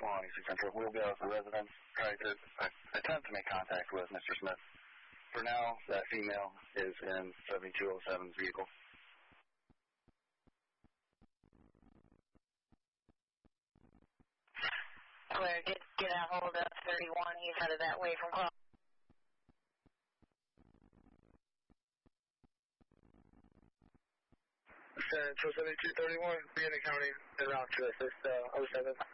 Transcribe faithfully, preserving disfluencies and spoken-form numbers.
one East Central. We'll go for residents. Try to uh, attempt to make contact with Mister Smith. For now, that female is in seventy-two oh seven's vehicle. Claire did get a hold of thirty-one. He's headed that way from Call. Central seventy-two thirty-one, Vienna County, and route to assist uh, oh seven.